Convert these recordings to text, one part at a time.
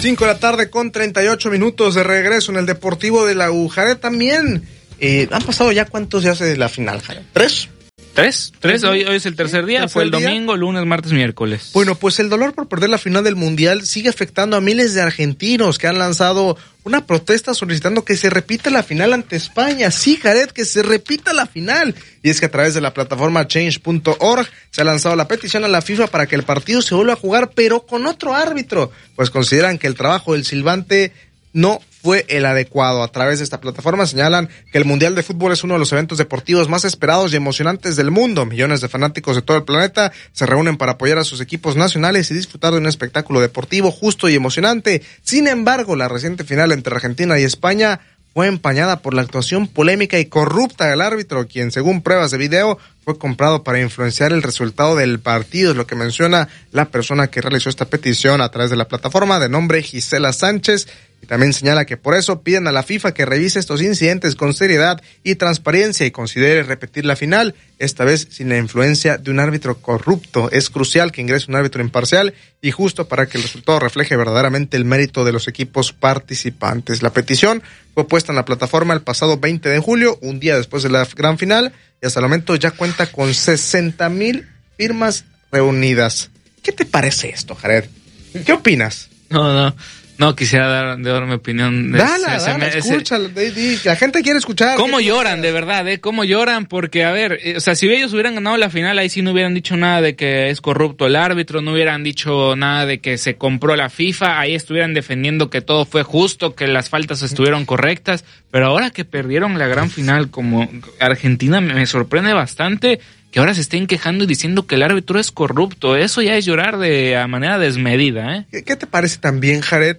5:38 p.m. de regreso en el Deportivo de la U. Jared, también han pasado ya cuántos días de la final, Jared. ¿Tres? Hoy es el tercer día, fue el domingo, lunes, martes, miércoles. Bueno, pues el dolor por perder la final del Mundial sigue afectando a miles de argentinos que han lanzado una protesta solicitando que se repita la final ante España. Sí, Jared, que se repita la final. Y es que a través de la plataforma change.org se ha lanzado la petición a la FIFA para que el partido se vuelva a jugar, pero con otro árbitro, pues consideran que el trabajo del silbante no fue el adecuado. A través de esta plataforma señalan que el Mundial de Fútbol es uno de los eventos deportivos más esperados y emocionantes del mundo. Millones de fanáticos de todo el planeta se reúnen para apoyar a sus equipos nacionales y disfrutar de un espectáculo deportivo justo y emocionante. Sin embargo, la reciente final entre Argentina y España fue empañada por la actuación polémica y corrupta del árbitro, quien, según pruebas de video, fue comprado para influenciar el resultado del partido. Es lo que menciona la persona que realizó esta petición a través de la plataforma, de nombre Gisela Sánchez. Y también señala que por eso piden a la FIFA que revise estos incidentes con seriedad y transparencia y considere repetir la final, esta vez sin la influencia de un árbitro corrupto. Es crucial que ingrese un árbitro imparcial y justo para que el resultado refleje verdaderamente el mérito de los equipos participantes. La petición fue puesta en la plataforma el pasado 20 de julio, un día después de la gran final, y hasta el momento ya cuenta con 60,000 firmas reunidas. ¿Qué te parece esto, Jared? ¿Qué opinas? No quisiera dar mi opinión. Escúchalo, la gente quiere escuchar. ¿Cómo lloran, de verdad? ¿Cómo lloran? Porque, a ver, si ellos hubieran ganado la final, ahí sí no hubieran dicho nada de que es corrupto el árbitro, no hubieran dicho nada de que se compró la FIFA, ahí estuvieran defendiendo que todo fue justo, que las faltas estuvieron correctas, pero ahora que perdieron la gran final como Argentina, me sorprende bastante que ahora se estén quejando y diciendo que el árbitro es corrupto. Eso ya es llorar de manera desmedida, ¿eh? ¿Qué te parece también, Jared?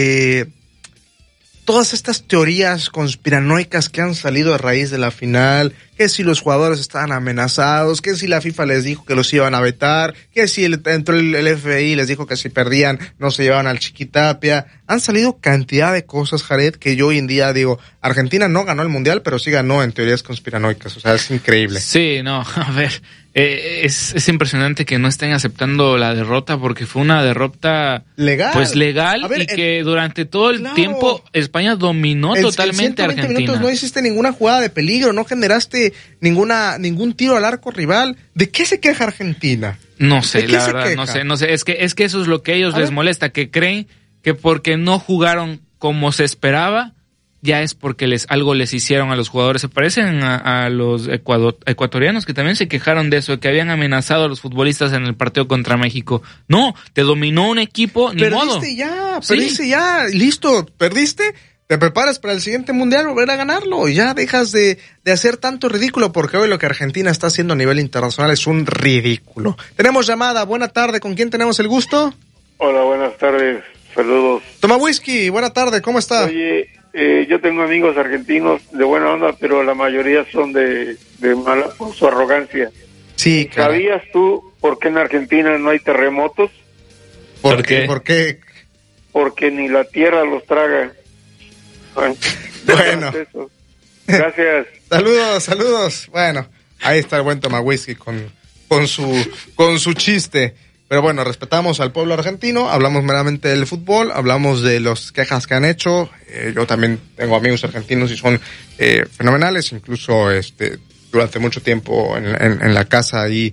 Todas estas teorías conspiranoicas que han salido a raíz de la final, que si los jugadores estaban amenazados, que si la FIFA les dijo que los iban a vetar, que si entró el FBI les dijo que si perdían no se llevaban al Chiquitapia. Han salido cantidad de cosas, Jared, que yo hoy en día digo, Argentina no ganó el Mundial, pero sí ganó en teorías conspiranoicas. O sea, es increíble. Sí, no, a ver, es impresionante que no estén aceptando la derrota, porque fue una derrota legal, pues legal, ver, y que durante todo el tiempo España dominó totalmente a Argentina. 120 minutos no hiciste ninguna jugada de peligro, no generaste ningún tiro al arco rival. ¿De qué se queja Argentina? No sé, la verdad, no sé, es que eso es lo que a ellos les molesta, que creen que porque no jugaron como se esperaba, ya es porque algo les hicieron a los jugadores. Se parecen a los ecuatorianos que también se quejaron de eso, que habían amenazado a los futbolistas en el partido contra México. No, te dominó un equipo, ni modo. Perdiste ya, listo, perdiste, te preparas para el siguiente mundial, volver a ganarlo, y ya dejas de hacer tanto ridículo, porque hoy lo que Argentina está haciendo a nivel internacional es un ridículo. Tenemos llamada, buena tarde, ¿con quién tenemos el gusto? Hola, buenas tardes, saludos. Toma whisky, buena tarde, ¿cómo está? Oye, yo tengo amigos argentinos de buena onda, pero la mayoría son de mala por su arrogancia. Sí, claro. ¿Sabías tú por qué en Argentina no hay terremotos? ¿Por qué? Porque ni la tierra los traga. Bueno. Gracias. Saludos. Bueno, ahí está el buen Toma Whisky con su chiste. Pero bueno, respetamos al pueblo argentino, hablamos meramente del fútbol, hablamos de las quejas que han hecho. Yo también tengo amigos argentinos y son fenomenales, incluso durante mucho tiempo en la casa ahí,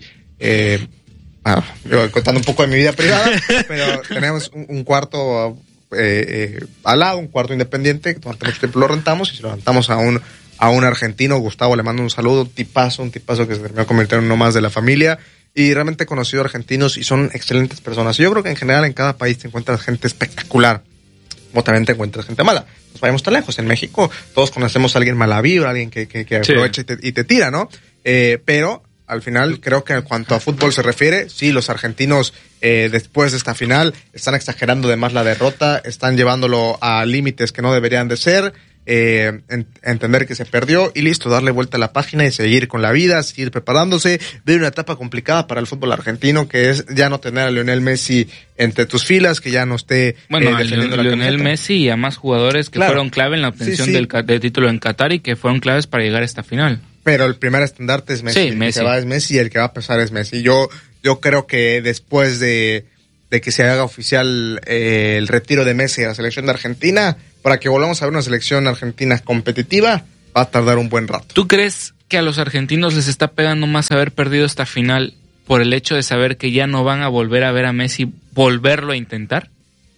yo contando un poco de mi vida privada, pero tenemos un cuarto al lado, un cuarto independiente, durante mucho tiempo lo rentamos y se lo rentamos a un argentino. Gustavo, le mando un saludo, un tipazo que se terminó convirtiendo en uno más de la familia. Y realmente he conocido argentinos y son excelentes personas. Yo creo que en general en cada país te encuentras gente espectacular, como también te encuentras gente mala. Nos vayamos tan lejos. En México todos conocemos a alguien mala vibra, alguien que aprovecha y te tira, ¿no? Pero al final creo que en cuanto a fútbol se refiere, sí, los argentinos después de esta final están exagerando de más la derrota, están llevándolo a límites que no deberían de ser. Entender que se perdió y listo, darle vuelta a la página y seguir con la vida, seguir preparándose. Ver una etapa complicada para el fútbol argentino, que es ya no tener a Lionel Messi entre tus filas, que ya no esté defendiendo la Lionel Messi y a más jugadores que fueron clave en la obtención del título en Qatar y que fueron claves para llegar a esta final. Pero el primer estandarte es Messi. Sí, Messi. El que va es Messi y el que va a pesar es Messi. Yo creo que después de de que se haga oficial el retiro de Messi de la selección de Argentina, para que volvamos a ver una selección argentina competitiva, va a tardar un buen rato. ¿Tú crees que a los argentinos les está pegando más haber perdido esta final por el hecho de saber que ya no van a volver a ver a Messi volverlo a intentar?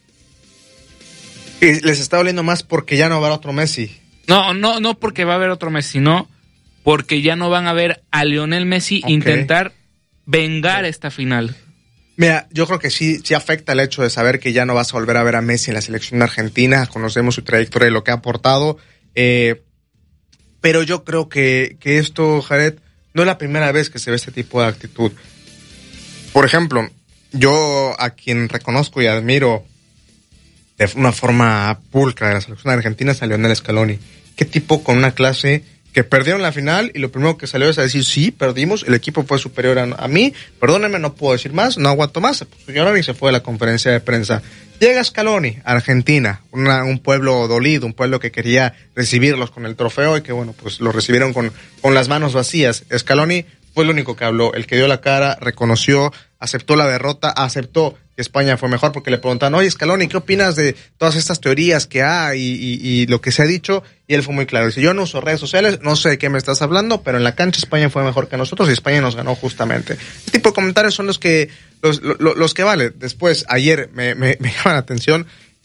Y les está doliendo más porque ya no va a haber otro Messi. No porque va a haber otro Messi, sino porque ya no van a ver a Lionel Messi intentar vengar esta final. Mira, yo creo que sí afecta el hecho de saber que ya no vas a volver a ver a Messi en la selección de Argentina. Conocemos su trayectoria y lo que ha aportado. Pero yo creo que esto, Jared, no es la primera vez que se ve este tipo de actitud. Por ejemplo, yo a quien reconozco y admiro de una forma pulcra de la selección argentina es a Lionel Scaloni. ¿Qué tipo con una clase que perdieron la final y lo primero que salió es a decir, sí, perdimos, el equipo fue superior a mí, perdónenme, no puedo decir más, no aguanto más, se puso a llorar y se fue a la conferencia de prensa. Llega Scaloni, Argentina, un pueblo dolido, un pueblo que quería recibirlos con el trofeo y que bueno, pues lo recibieron con las manos vacías. Scaloni fue el único que habló, el que dio la cara, reconoció, aceptó la derrota, aceptó que España fue mejor, porque le preguntaban, oye Scaloni, ¿qué opinas de todas estas teorías que hay y lo que se ha dicho? Y él fue muy claro, dice, yo no uso redes sociales, no sé de qué me estás hablando, pero en la cancha España fue mejor que nosotros y España nos ganó justamente. Este tipo de comentarios son los que vale. Después, ayer me llama la atención,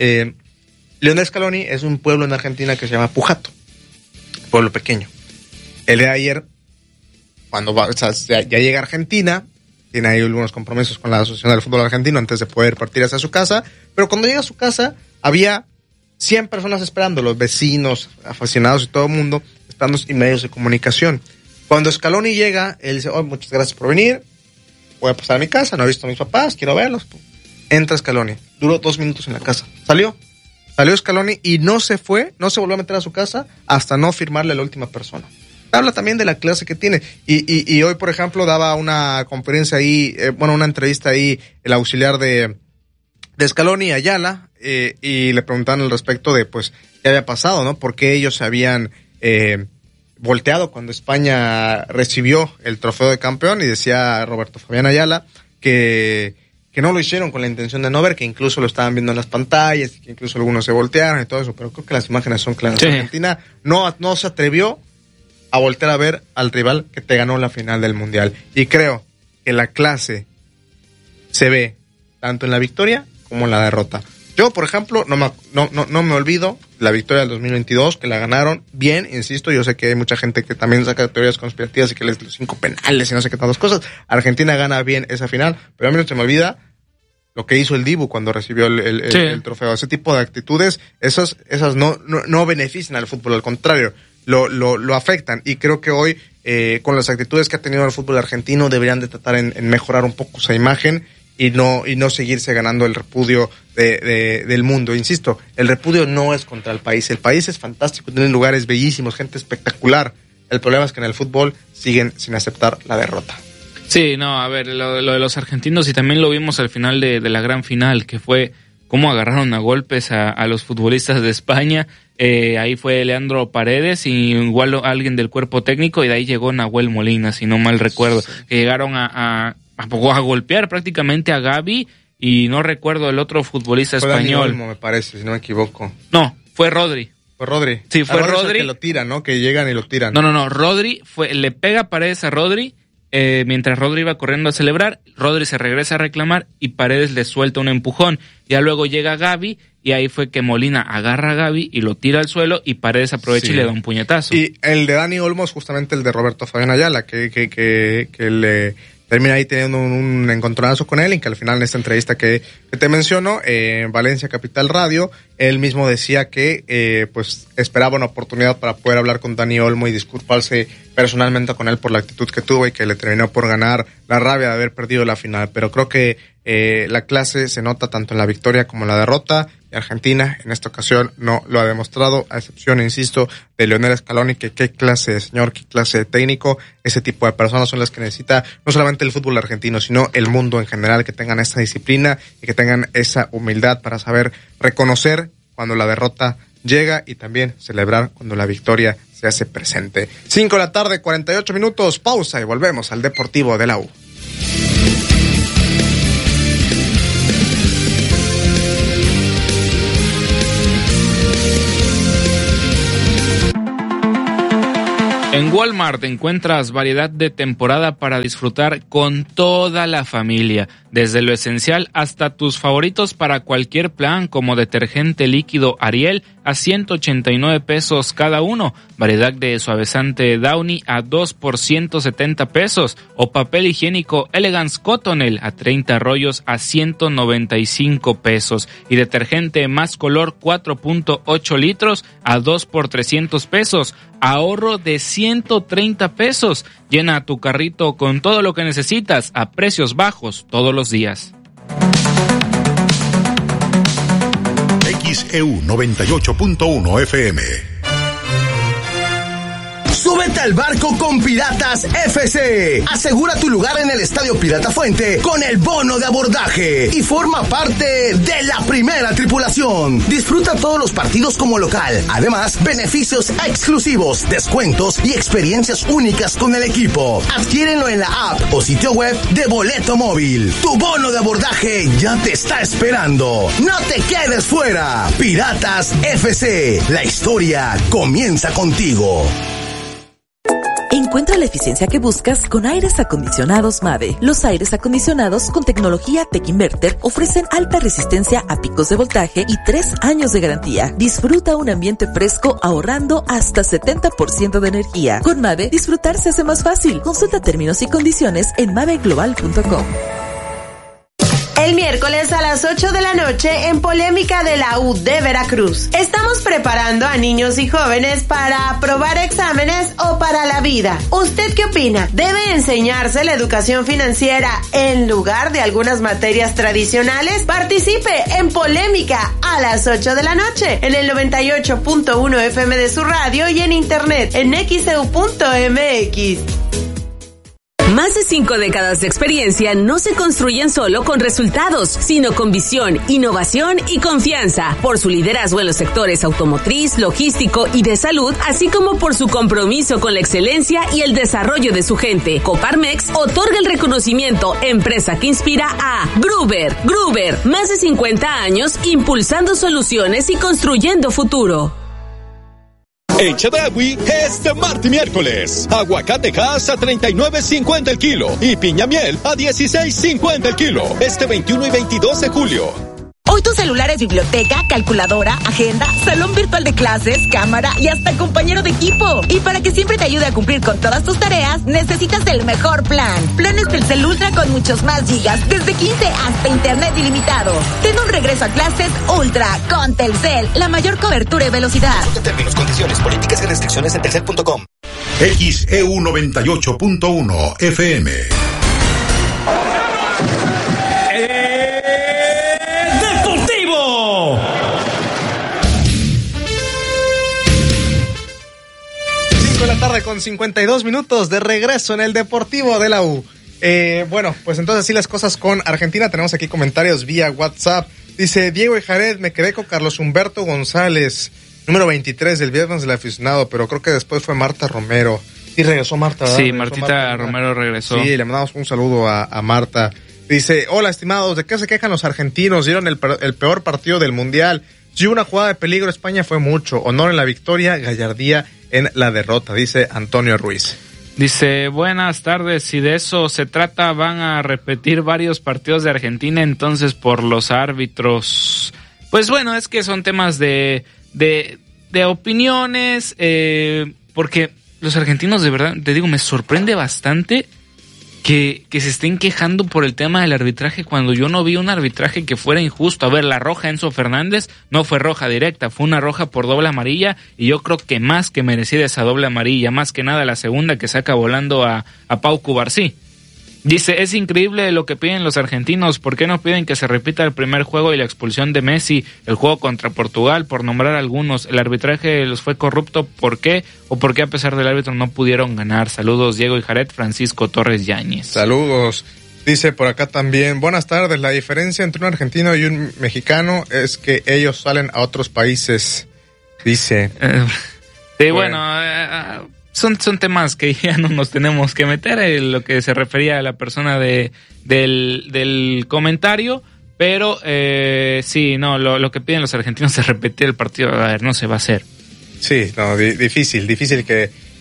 Lionel Scaloni es un pueblo en Argentina que se llama Pujato, pueblo pequeño. El de ayer, cuando ya llega a Argentina, tiene ahí algunos compromisos con la Asociación del Fútbol Argentino antes de poder partir hacia su casa, pero cuando llega a su casa había 100 personas esperando, los vecinos, aficionados y todo el mundo esperando, y medios de comunicación. Cuando Scaloni llega, él dice, muchas gracias por venir, voy a pasar a mi casa, no he visto a mis papás, quiero verlos. Entra Scaloni, duró 2 minutos en la casa, salió Scaloni y no se volvió a meter a su casa hasta no firmarle a la última persona. Habla también de la clase que tiene. Y hoy, por ejemplo, daba una conferencia ahí, una entrevista ahí, el auxiliar de Scaloni, Ayala, y le preguntaban al respecto de, pues, qué había pasado, ¿no? Por qué ellos se habían volteado cuando España recibió el trofeo de campeón, y decía Roberto Fabián Ayala que no lo hicieron con la intención de no ver, que incluso lo estaban viendo en las pantallas, que incluso algunos se voltearon y todo eso, pero creo que las imágenes son claras. Sí. Argentina no se atrevió a voltear a ver al rival que te ganó la final del Mundial. Y creo que la clase se ve tanto en la victoria como en la derrota. Yo, por ejemplo, no me olvido la victoria del 2022, que la ganaron bien, insisto. Yo sé que hay mucha gente que también saca teorías conspirativas y que les los 5 penales y no sé qué tantas cosas. Argentina gana bien esa final, pero a mí no se me olvida lo que hizo el Dibu cuando recibió el trofeo. Ese tipo de actitudes, esas no benefician al fútbol, al contrario, lo afectan, y creo que hoy con las actitudes que ha tenido el fútbol argentino deberían de tratar en mejorar un poco esa imagen y no seguirse ganando el repudio del mundo. Insisto, el repudio no es contra el país es fantástico, tienen lugares bellísimos, gente espectacular. El problema es que en el fútbol siguen sin aceptar la derrota. Sí, no, a ver, lo de los argentinos, y también lo vimos al final de la gran final, que fue cómo agarraron a golpes a los futbolistas de España. Ahí fue Leandro Paredes y igual alguien del cuerpo técnico, y de ahí llegó Nahuel Molina, si no mal recuerdo, que llegaron a golpear prácticamente a Gavi, y no recuerdo el otro futbolista fue español. Dani Olmo, me parece, si no me equivoco. No, fue Rodri. Fue Rodri. Sí, fue Rodri. Que lo tiran, ¿no? Que llegan y lo tiran. No, Rodri le pega Paredes a Rodri. Mientras Rodri iba corriendo a celebrar, Rodri se regresa a reclamar y Paredes le suelta un empujón. Ya luego llega Gavi, y ahí fue que Molina agarra a Gavi y lo tira al suelo, y Paredes aprovecha y le da un puñetazo. Y el de Dani Olmo es justamente el de Roberto Fabián Ayala, que le termina ahí teniendo un encontronazo con él, y que al final en esta entrevista que te menciono, en Valencia Capital Radio, él mismo decía que pues esperaba una oportunidad para poder hablar con Dani Olmo y disculparse personalmente con él por la actitud que tuvo, y que le terminó por ganar la rabia de haber perdido la final. Pero creo que la clase se nota tanto en la victoria como en la derrota, y Argentina en esta ocasión no lo ha demostrado, a excepción, insisto, de Lionel Scaloni, que qué clase de señor, qué clase de técnico. Ese tipo de personas son las que necesita no solamente el fútbol argentino, sino el mundo en general, que tengan esa disciplina y que tengan esa humildad para saber reconocer cuando la derrota llega y también celebrar cuando la victoria se hace presente. 5:48 p.m, pausa y volvemos al Deportivo de la U. Walmart encuentras variedad de temporada para disfrutar con toda la familia, desde lo esencial hasta tus favoritos para cualquier plan, como detergente líquido Ariel a 189 pesos cada uno, variedad de suavizante Downy a 2 por 170 pesos, o papel higiénico Elegance Cottonelle a 30 rollos a 195 pesos, y detergente Más Color 4.8 litros a 2 por 300 pesos, ahorro de 130 pesos. Llena tu carrito con todo lo que necesitas a precios bajos todos los días. XEU 98.1 FM. Súbete al barco con Piratas FC. Asegura tu lugar en el Estadio Pirata Fuente con el bono de abordaje y forma parte de la primera tripulación. Disfruta todos los partidos como local. Además, beneficios exclusivos, descuentos y experiencias únicas con el equipo. Adquiérenlo en la app o sitio web de Boleto Móvil. Tu bono de abordaje ya te está esperando. No te quedes fuera. Piratas FC. La historia comienza contigo. Encuentra la eficiencia que buscas con aires acondicionados Mave. Los aires acondicionados con tecnología Tech Inverter ofrecen alta resistencia a picos de voltaje y 3 años de garantía. Disfruta un ambiente fresco ahorrando hasta 70% de energía. Con Mave, disfrutar se hace más fácil. Consulta términos y condiciones en maveglobal.com. El miércoles a las 8 de la noche en Polémica de la U de Veracruz. Estamos preparando a niños y jóvenes para aprobar exámenes o para la vida. ¿Usted qué opina? ¿Debe enseñarse la educación financiera en lugar de algunas materias tradicionales? Participe en Polémica a las 8 de la noche en el 98.1 FM de su radio y en internet en xeu.mx. Más de 5 décadas de experiencia no se construyen solo con resultados, sino con visión, innovación y confianza. Por su liderazgo en los sectores automotriz, logístico y de salud, así como por su compromiso con la excelencia y el desarrollo de su gente. Coparmex otorga el reconocimiento Empresa que Inspira a Gruber. Gruber, más de 50 años impulsando soluciones y construyendo futuro. En Chedraui, este martes y miércoles, aguacate Hass a $39.50 el kilo y piña miel a $16.50 el kilo, este 21 y 22 de julio. Hoy tu celular es biblioteca, calculadora, agenda, salón virtual de clases, cámara y hasta compañero de equipo. Y para que siempre te ayude a cumplir con todas tus tareas, necesitas el mejor plan. Planes Telcel Ultra con muchos más gigas, desde 15 hasta internet ilimitado. Ten un regreso a clases Ultra con Telcel, la mayor cobertura y velocidad. Consulta términos, condiciones, políticas y restricciones en telcel.com. XEU 98.1 FM. Tarde con 52 minutos de regreso en el Deportivo de la U. Bueno, pues entonces así las cosas con Argentina. Tenemos aquí comentarios vía WhatsApp. Dice Diego y Jared, me quedé con Carlos Humberto González, número 23 del viernes del aficionado, pero creo que después fue Marta Romero. Y regresó Marta, ¿verdad? Sí, Martita Romero regresó. Sí, le mandamos un saludo a Marta. Dice, hola estimados, ¿de qué se quejan los argentinos? Dieron el peor partido del Mundial. Si hubo una jugada de peligro, España fue mucho. Honor en la victoria, gallardía en la derrota, dice Antonio Ruiz. Dice, buenas tardes, si de eso se trata, van a repetir varios partidos de Argentina, entonces por los árbitros. Pues bueno, es que son temas de opiniones, porque los argentinos, de verdad, te digo, me sorprende bastante que se estén quejando por el tema del arbitraje cuando yo no vi un arbitraje que fuera injusto. A ver, la roja Enzo Fernández no fue roja directa, fue una roja por doble amarilla y yo creo que más que merecida esa doble amarilla, más que nada la segunda que saca volando a Pau Cubarsí. Dice, es increíble lo que piden los argentinos, ¿por qué no piden que se repita el primer juego y la expulsión de Messi, el juego contra Portugal, por nombrar algunos? El arbitraje los fue corrupto, ¿por qué? ¿O por qué a pesar del árbitro no pudieron ganar? Saludos, Diego y Jared, Francisco Torres Yáñez. Saludos. Dice por acá también, buenas tardes, la diferencia entre un argentino y un mexicano es que ellos salen a otros países, dice. Sí, bueno, son temas que ya no nos tenemos que meter en lo que se refería a la persona del comentario, pero sí, no, lo que piden los argentinos es repetir el partido, a ver, no se va a hacer. Sí, no, difícil que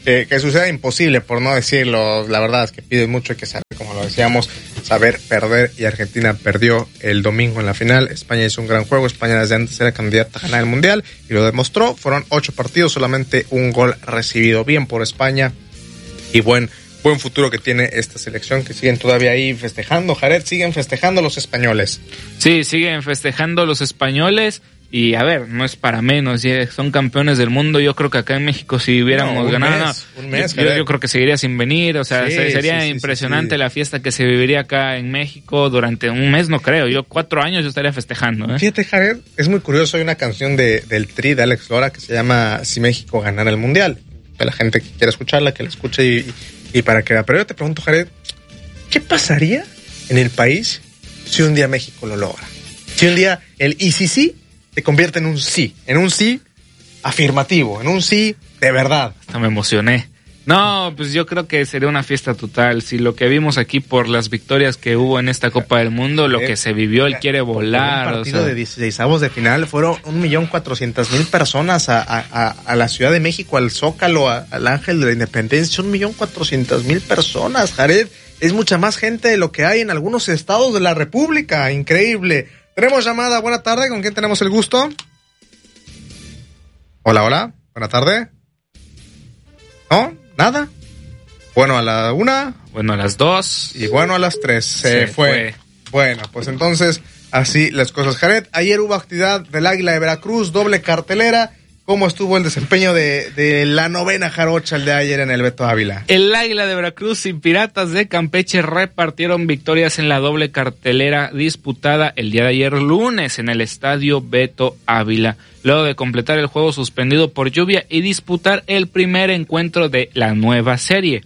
que suceda imposible, por no decirlo. La verdad es que pide mucho, hay que saber, como lo decíamos, saber perder, y Argentina perdió el domingo en la final. España hizo un gran juego, España desde antes era candidata a ganar el Mundial y lo demostró. Fueron 8 partidos, solamente un gol recibido. Bien por España y buen futuro que tiene esta selección, que siguen todavía ahí festejando. Jared, siguen festejando los españoles. Sí, siguen festejando los españoles. Y a ver, no es para menos, son campeones del mundo. Yo creo que acá en México, si hubiéramos ganado, yo creo que seguiría sin venir. O sea, sería impresionante la fiesta que se viviría acá en México durante un mes, no creo. Yo 4 años yo estaría festejando. Fíjate, Jared, es muy curioso. Hay una canción del Tri de Alex Lora que se llama Si México ganara el Mundial. Para la gente que quiera escucharla, que la escuche y para que vea. Pero yo te pregunto, Jared, ¿qué pasaría en el país si un día México lo logra? Si un día el sí se convierte en un sí afirmativo, en un sí de verdad. Hasta me emocioné. No, pues yo creo que sería una fiesta total. Si lo que vimos aquí por las victorias que hubo en esta Copa del Mundo, lo que se vivió, él quiere volar. Un partido de 16avos de final, fueron 1.400.000 personas a la Ciudad de México, al Zócalo, al Ángel de la Independencia. 1.400.000 personas, Jared. Es mucha más gente de lo que hay en algunos estados de la República. Increíble. Tenemos llamada, buena tarde, ¿con quién tenemos el gusto? Hola, buena tarde. ¿No? ¿Nada? Bueno, a la 1. Bueno, a las 2. Y bueno, a las 3. Se fue. Bueno, pues entonces, así las cosas. Jared, ayer hubo actividad del Águila de Veracruz, doble cartelera. ¿Cómo estuvo el desempeño de la novena jarocha el de ayer en el Beto Ávila? El Águila de Veracruz y Piratas de Campeche repartieron victorias en la doble cartelera disputada el día de ayer lunes en el estadio Beto Ávila, luego de completar el juego suspendido por lluvia y disputar el primer encuentro de la nueva serie.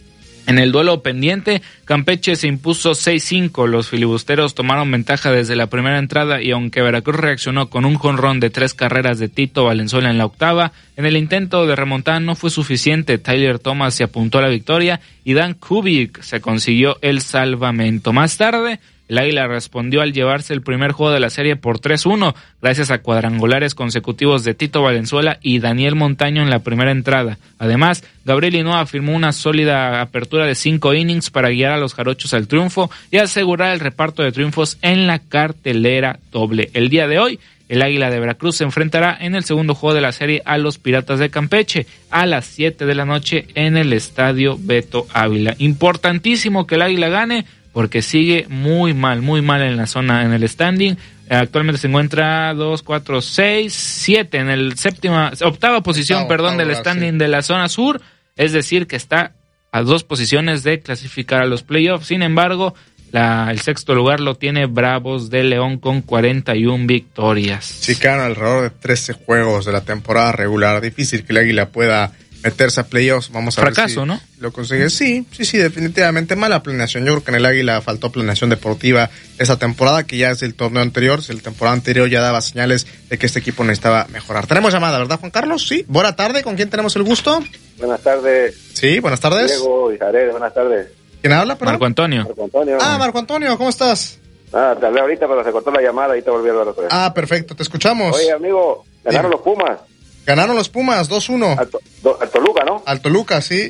En el duelo pendiente, Campeche se impuso 6-5. Los filibusteros tomaron ventaja desde la primera entrada y aunque Veracruz reaccionó con un jonrón de 3 carreras de Tito Valenzuela en la octava, en el intento de remontar no fue suficiente. Tyler Thomas se apuntó a la victoria y Dan Kubik se consiguió el salvamento. Más tarde, el Águila respondió al llevarse el primer juego de la serie por 3-1, gracias a cuadrangulares consecutivos de Tito Valenzuela y Daniel Montaño en la primera entrada. Además, Gabriel Hinoa firmó una sólida apertura de 5 innings para guiar a los jarochos al triunfo y asegurar el reparto de triunfos en la cartelera doble. El día de hoy, el Águila de Veracruz se enfrentará en el segundo juego de la serie a los Piratas de Campeche a las 7 de la noche en el estadio Beto Ávila. Importantísimo que el Águila gane, porque sigue muy mal en la zona, en el standing. Actualmente se encuentra 2, 4, 6, 7 en el octava posición, del standing de la zona sur. Es decir, que está a 2 posiciones de clasificar a los playoffs. Sin embargo, el sexto lugar lo tiene Bravos de León con 41 victorias. Sí, quedan alrededor de 13 juegos de la temporada regular. Difícil que el Águila pueda meterse a playoffs. Vamos a ver si ¿no? Lo consigue. Sí, definitivamente mala planeación. Yo creo que en el Águila faltó planeación deportiva esa temporada, que ya es el torneo anterior. Si el temporada anterior ya daba señales de que este equipo necesitaba mejorar. Tenemos llamada, ¿verdad, Juan Carlos? Sí. Buena tarde, ¿con quién tenemos el gusto? Buenas tardes. Sí, buenas tardes. Diego y Jared, buenas tardes. ¿Quién habla, perdón? Marco Antonio. Marco Antonio, ¿cómo estás? Te hablé ahorita, pero se cortó la llamada y te volví a hablar otra vez. Perfecto, te escuchamos. Oye, amigo, ganaron los Pumas. Ganaron los Pumas, 2-1. Al Toluca, ¿no? Al Toluca, sí.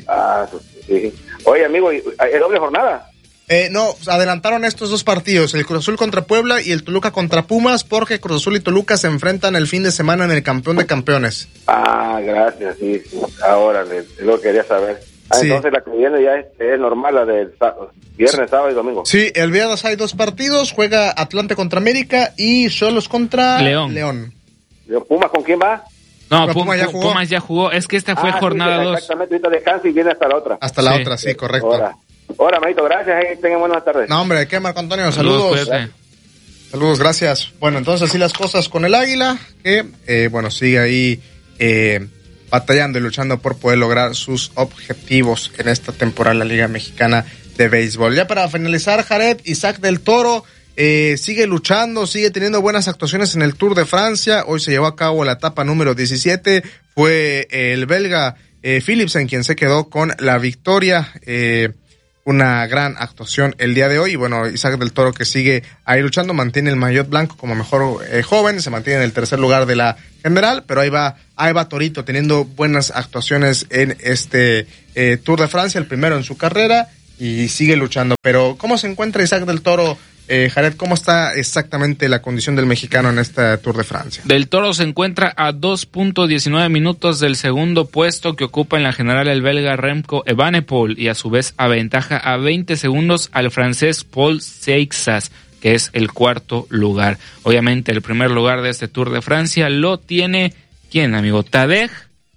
Sí. Oye, amigo, ¿es doble jornada? No, adelantaron estos 2 partidos, el Cruz Azul contra Puebla y el Toluca contra Pumas, porque Cruz Azul y Toluca se enfrentan el fin de semana en el Campeón de Campeones. Gracias, sí. Ahora, es lo que quería saber. Sí. Entonces la que viene ya es normal, la del viernes, sábado y domingo. Sí, el viernes hay 2 partidos, juega Atlante contra América y Xolos contra León. ¿Pumas con quién va? No, Pumas ya jugó. Es que esta fue jornada 2. Exactamente, ahorita descansa y viene hasta la otra. Hasta la otra, sí, correcto. Ahora, Marito, gracias. Tengan buenas tardes. No, hombre, ¿qué, Marco Antonio? Saludos. Saludos, gracias. Bueno, entonces así las cosas con el Águila, que, sigue ahí batallando y luchando por poder lograr sus objetivos en esta temporada de la Liga Mexicana de Béisbol. Ya para finalizar, Jared, Isaac del Toro sigue luchando, sigue teniendo buenas actuaciones en el Tour de Francia. Hoy se llevó a cabo la etapa número 17. Fue el belga Philipsen quien se quedó con la victoria. una gran actuación el día de hoy. Y bueno, Isaac del Toro, que sigue ahí luchando, mantiene el maillot blanco como mejor joven, se mantiene en el tercer lugar de la general, pero ahí va Torito teniendo buenas actuaciones en este Tour de Francia, el primero en su carrera, y sigue luchando. Pero ¿cómo se encuentra Isaac del Toro? Jared, ¿cómo está exactamente la condición del mexicano en este Tour de Francia? Del Toro se encuentra a 2.19 minutos del segundo puesto que ocupa en la general el belga Remco Evenepoel, y a su vez aventaja a 20 segundos al francés Paul Seixas, que es el cuarto lugar. Obviamente el primer lugar de este Tour de Francia lo tiene, ¿quién, amigo? Tadej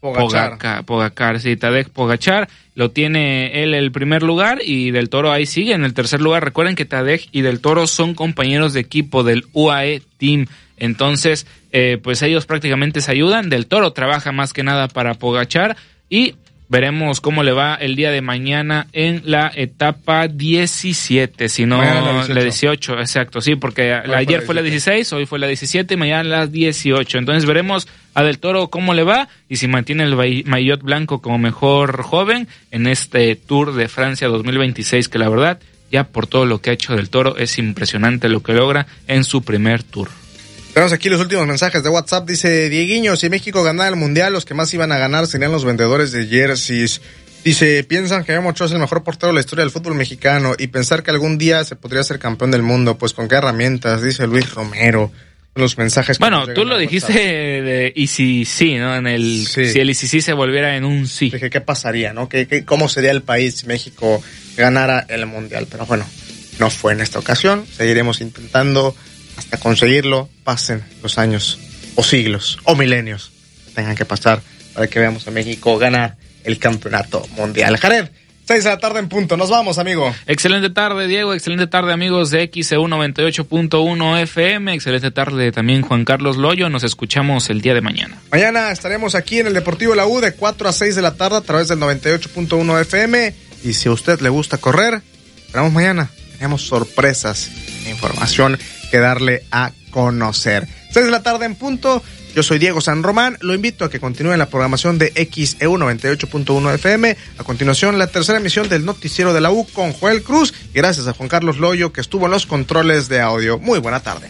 Pogacar, sí, Tadej Pogacar, lo tiene él el primer lugar, y Del Toro ahí sigue en el tercer lugar. Recuerden que Tadej y Del Toro son compañeros de equipo del UAE Team, entonces pues ellos prácticamente se ayudan. Del Toro trabaja más que nada para Pogacar, y veremos cómo le va el día de mañana en la etapa 17, si no la 18, exacto, sí, porque ayer fue la 16, hoy fue la 17, mañana la 18, entonces veremos a Del Toro cómo le va y si mantiene el maillot blanco como mejor joven en este Tour de Francia 2026, que la verdad, ya por todo lo que ha hecho Del Toro, es impresionante lo que logra en su primer Tour. Tenemos aquí los últimos mensajes de WhatsApp. Dice Dieguiño, si México ganara el Mundial, los que más iban a ganar serían los vendedores de jerseys. Dice, piensan que Memo Ochoa es el mejor portero de la historia del fútbol mexicano y pensar que algún día se podría ser campeón del mundo, pues con qué herramientas, dice Luis Romero. Los mensajes que bueno, tú lo dijiste de y si sí, ¿no? En el sí. Si el y si sí se volviera en un sí. Dije, ¿qué pasaría, no? ¿Cómo sería el país si México ganara el Mundial? Pero bueno, no fue en esta ocasión. Seguiremos intentando hasta conseguirlo, pasen los años o siglos o milenios que tengan que pasar para que veamos a México ganar el campeonato mundial. Jared, 6 de la tarde en punto. Nos vamos, amigo. Excelente tarde, Diego. Excelente tarde, amigos de XEU 98.1 FM. Excelente tarde también, Juan Carlos Loyo. Nos escuchamos el día de mañana. Mañana estaremos aquí en el Deportivo La U de 4 a 6 de la tarde a través del 98.1 FM. Y si a usted le gusta correr, esperamos mañana. Tenemos sorpresas e información que darle a conocer. 6 de la tarde en punto. Yo soy Diego San Román. Lo invito a que continúe en la programación de XEU 98.1 FM. A continuación, la tercera emisión del Noticiero de la U con Joel Cruz. Y gracias a Juan Carlos Loyo, que estuvo en los controles de audio. Muy buena tarde.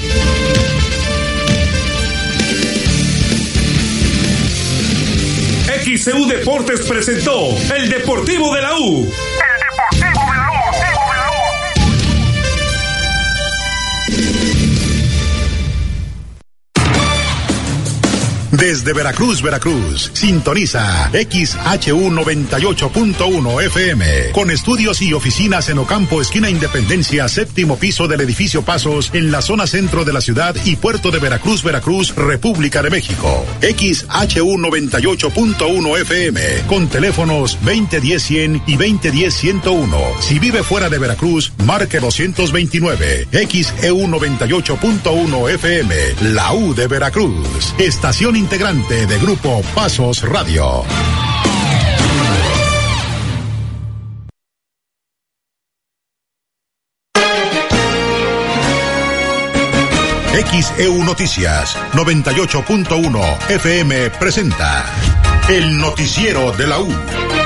XEU Deportes presentó El Deportivo de la U. Desde Veracruz, sintoniza XHU 98.1 FM, con estudios y oficinas en Ocampo, esquina Independencia, séptimo piso del edificio Pasos, en la zona centro de la ciudad y puerto de Veracruz, República de México. XHU 98.1 FM, con teléfonos 2010-100 y 2010-101. Si vive fuera de Veracruz, marque 229. XEU 98.1 FM, la U de Veracruz. Estación integrante de Grupo Pasos Radio. XEU Noticias 98.1 FM presenta El Noticiero de la U.